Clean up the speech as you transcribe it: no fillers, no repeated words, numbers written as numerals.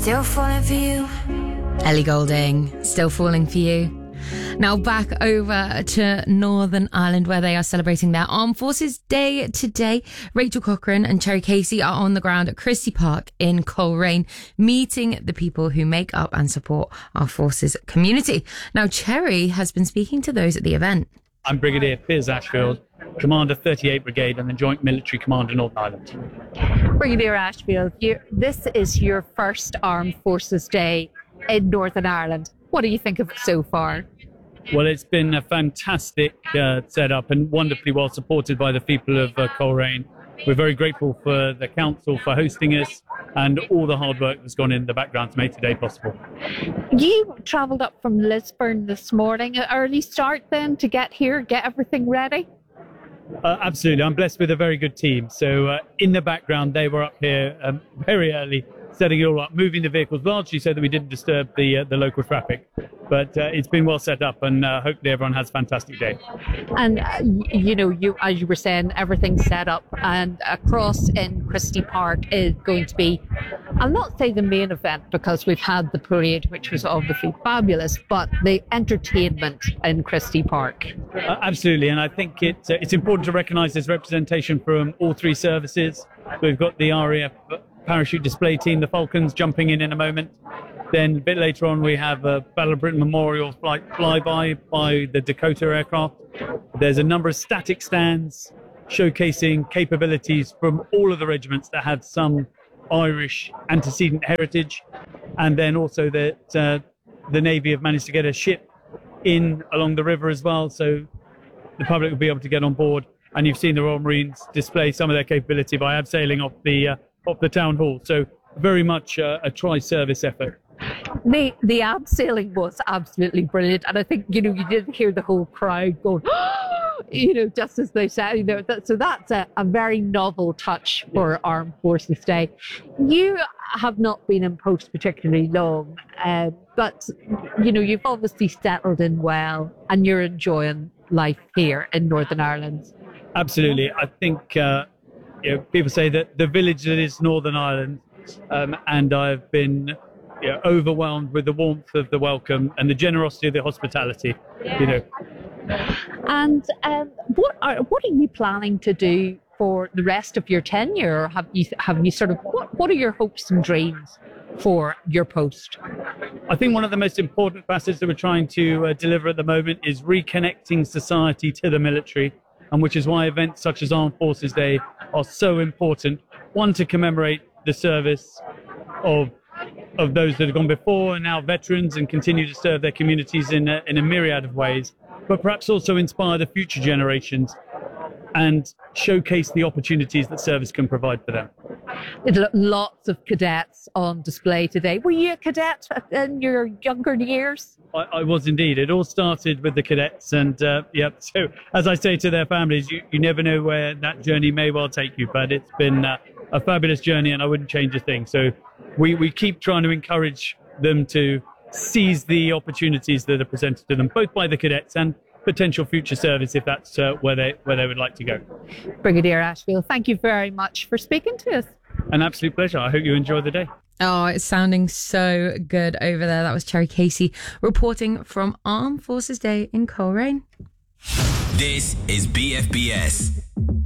Still falling for you. Ellie Goulding, Still Falling for You. Now back over to Northern Ireland, where they are celebrating their Armed Forces Day today. Rachel Cochrane and Cherry Casey are on the ground at Christie Park in Coleraine, meeting the people who make up and support our forces community. Now, Cherry has been speaking to those at the event. I'm Brigadier Piers Ashfield, Commander 38 Brigade and the Joint Military Commander Northern Ireland. Brigadier Ashfield, this is your first Armed Forces Day in Northern Ireland. What do you think of it so far? Well, it's been a fantastic setup and wonderfully well supported by the people of Coleraine. We're very grateful for the council for hosting us and all the hard work that's gone in the background to make today possible. You travelled up from Lisburn this morning, an early start then to get here, get everything ready? Absolutely. I'm blessed with a very good team. So in the background, they were up here very early, setting it all up, moving the vehicles largely so that we didn't disturb the local traffic. But it's been well set up, and hopefully everyone has a fantastic day. And, you as you were saying, everything's set up, and across in Christie Park is going to be, I'll not say the main event because we've had the parade, which was obviously fabulous, but the entertainment in Christie Park. Absolutely, and I think it's important to recognise there's representation from all three services. We've got the RAF parachute display team, the Falcons, jumping in a moment. Then a bit later on, we have a Battle of Britain Memorial flyby by the Dakota aircraft. There's a number of static stands showcasing capabilities from all of the regiments that have some Irish antecedent heritage. And then also that the Navy have managed to get a ship in along the river as well, so the public will be able to get on board. And you've seen the Royal Marines display some of their capability by abseiling off the town hall. So very much a tri-service effort. The abseiling was absolutely brilliant, and I think you did hear the whole crowd going, just as they said, so that's a very novel touch for Armed Forces Day. You have not been in post particularly long, but you've obviously settled in well, and you're enjoying life here in Northern Ireland. Absolutely, I think people say that the village that is Northern Ireland, and I've been overwhelmed with the warmth of the welcome and the generosity of the hospitality. And what are you planning to do for the rest of your tenure? Or have you sort of what are your hopes and dreams for your post? I think one of the most important facets that we're trying to deliver at the moment is reconnecting society to the military, and which is why events such as Armed Forces Day are so important. One, to commemorate the service of those that have gone before and now veterans and continue to serve their communities in a myriad of ways, but perhaps also inspire the future generations and showcase the opportunities that service can provide for them. Lots of cadets on display today. Were you a cadet in your younger years? I was indeed. It all started with the cadets, and so as I say to their families, you never know where that journey may well take you, but it's been a fabulous journey, and I wouldn't change a thing. So we keep trying to encourage them to seize the opportunities that are presented to them, both by the cadets and potential future service, if that's where they would like to go. Brigadier Ashfield, thank you very much for speaking to us. An absolute pleasure. I hope you enjoy the day. Oh, it's sounding so good over there. That was Cherry Casey reporting from Armed Forces Day in Coleraine. This is BFBS.